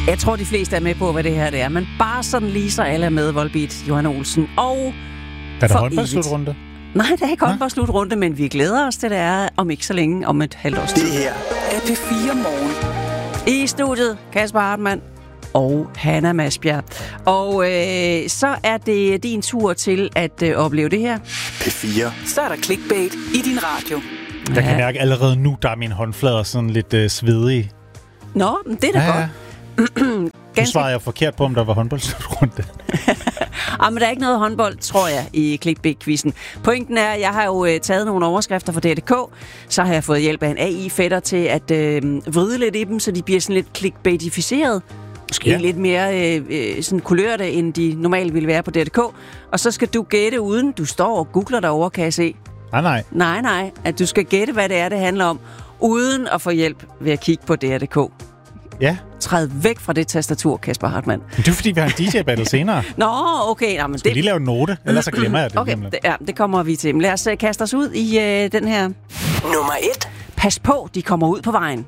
Jeg tror, de fleste er med på, hvad det her det er, men bare sådan lige så alle er med, Volbeat, Johan Olsen og... Er der håndboldslutrunde? Nej, der er ikke håndboldslutrunde, men vi glæder os til, det er om ikke så længe, om et halvt års tid. Det her er P4 Morgen. I studiet, Kasper Hartmann og Hanna Masbjerg. Og så er det din tur til at opleve det her. P4. Så er der clickbait i din radio. Jeg kan mærke allerede nu, der er mine håndflader sådan lidt svedige. Nå, det er da godt. Nu svarede jeg forkert på, om der var håndboldslutrunde. Men der er ikke noget håndbold, tror jeg, i clickbait-quizzen. Pointen er, at jeg har jo taget nogle overskrifter fra DRDK, så har jeg fået hjælp af en AI-fætter til at vride lidt i dem, så de bliver sådan lidt clickbaitificeret. Måske lidt mere sådan kulørte, end de normalt ville være på DRDK. Og så skal du gætte uden, du står og googler derovre, kan jeg se. Nej, at du skal gætte, hvad det er, det handler om, uden at få hjælp ved at kigge på DRDK. Ja. Træd væk fra det tastatur, Kasper Hartmann. Men det er fordi, vi har en DJ-battle senere. Nå, okay. Nå, men skal vi lige lave en note, ellers så glemmer jeg det. Okay, det kommer vi til. Lad os kaste os ud i den her. Nummer 1. Pas på, de kommer ud på vejen.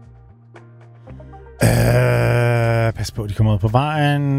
Pas på, de kommer ud på vejen.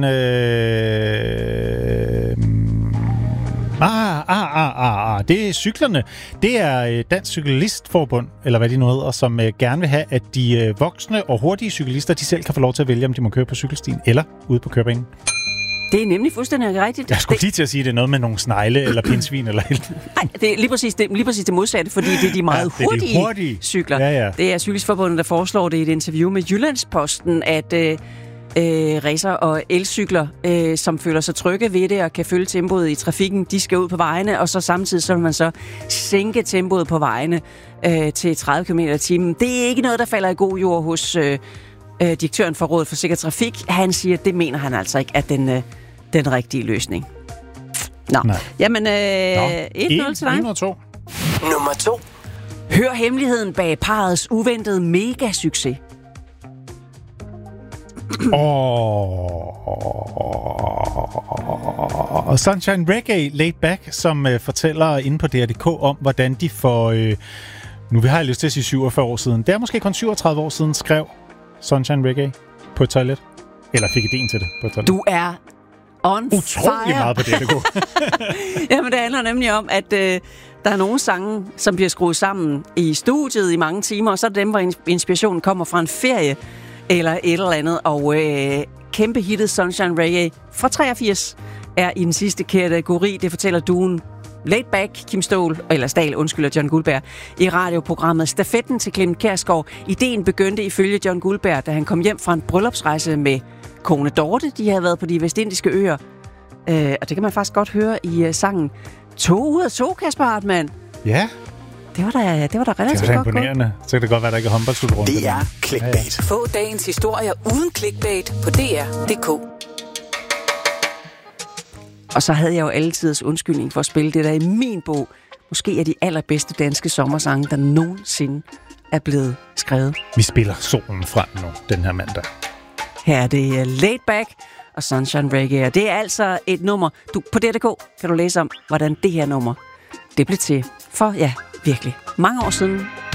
Det er cyklerne. Det er Dansk Cyklistforbund, eller hvad de nu hedder, som gerne vil have, at de voksne og hurtige cyklister, de selv kan få lov til at vælge, om de må køre på cykelstien eller ude på kørebanen. Det er nemlig fuldstændig rigtigt. Jeg skulle lige til at sige, at det er noget med nogle snegle eller pindsvin eller helt. Nej, det er lige præcis det modsatte, fordi det er de meget hurtige cykler. Ja. Det er Cyklistforbundet, der foreslår det i et interview med Jyllandsposten, at racer og elcykler, som føler sig trygge ved det og kan følge tempoet i trafikken, de skal ud på vejene, og så samtidig så vil man så sænke tempoet på vejene til 30 km i timen. Det er ikke noget, der falder i god jord hos direktøren for Rådet for Sikker Trafik. Han siger, at det mener han altså ikke er den rigtige løsning. Nå. Jamen, 1-0 til dig. 1 2. Nummer 2. Hør hemmeligheden bag parrets uventede mega-succes. Sunshine Reggae Laid Back, som fortæller inde på DRDK om, hvordan de for, nu har jeg lyst til at sige 47 år siden, det er måske kun 37 år siden, skrev Sunshine Reggae på et toilet. Eller fik idéen til det på et toilet. Du er on utrolig fire. meget på DRDK. Jamen, det handler nemlig om, at der er nogle sange, som bliver skruet sammen i studiet i mange timer, og så er det dem, hvor inspirationen kommer fra en ferie, eller et eller andet, og kæmpe hittet Sunshine Reggae fra 83 er i den sidste kategori. Det fortæller duen Laid Back, Kim Stahl og John Guldberg i radioprogrammet Stafetten til Clement Kjærsgaard. Ideen begyndte ifølge John Guldberg, da han kom hjem fra en bryllupsrejse med kone Dorte. De havde været på de vestindiske øer, og det kan man faktisk godt høre i sangen 2 ud af 2, Kasper Hartmann. Ja. Det var da relativt godt. Det var imponerende. Så kan det godt være, der ikke er håndboldslutrunde. Det er clickbait. Ja. Få dagens historier uden clickbait på DR.dk. Og så havde jeg jo altidens undskyldning for at spille det der i min bog. Måske er de allerbedste danske sommersange, der nogensinde er blevet skrevet. Vi spiller solen frem nu, den her mandag. Her er det Laid Back og Sunshine Reggae. Det er altså et nummer. På DR.dk kan du læse om, hvordan det her nummer det blev til for, ja, virkelig mange år siden.